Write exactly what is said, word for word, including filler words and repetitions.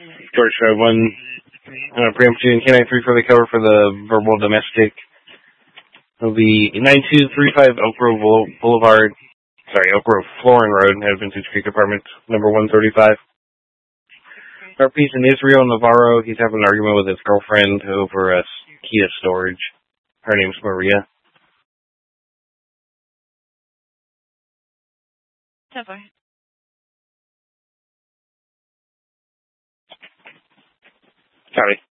George Drive one, uh, preemption K nine three for the cover for the verbal domestic. It'll be nine two three five Oak Grove Boulevard, sorry, Oak Grove Florin Road, Adventist Creek Apartment, number one thirty-five. Our piece in Israel Navarro, he's having an argument with his girlfriend over a Kia storage. Her name's Maria. Never. Sorry.